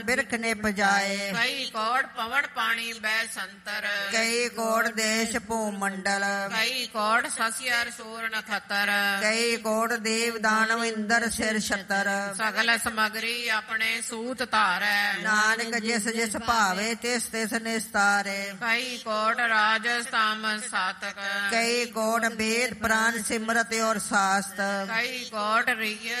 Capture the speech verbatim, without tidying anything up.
ਬਿਰਖ ਨੇ ਪਜਾਏ। ਕਈ ਕੋੜ ਪਵਨ ਪਾਣੀ ਬੈ ਸੰਤਰ। ਕਈ ਕੋੜ ਦੇਸ਼ ਭੂ ਮੰਡਲ। ਕਈ ਕੋੜ ਸਸਿਅਰ ਸੂਰ ਨਖਤਰ। ਕਈ ਕੋੜ ਦੇਵ ਦਾਨਵ ਇੰਦਰ ਸਿਰ ਛਤਰ। ਸਗਲ ਸਮਗਰੀ ਆਪਣੇ ਸੂਤ ਧਾਰੈ। ਨਾਨਕ ਜਿਸ ਜਿਸ ਭਾਵੇ ਤਿਸ ਤਿਸ ਨਿਸਤਾਰੇ। ਕਈ ਕੋਟ ਰਾਜ ਸਥਾਮ ਸਾਤਕ। ਕਈ ਕੋਟ ਵੇਦ ਪ੍ਰਾਨ ਸਿਮਰਤ ਔਰ ਸਾਸਤ। ਕਈ ਕੋਟ ਰਿਯ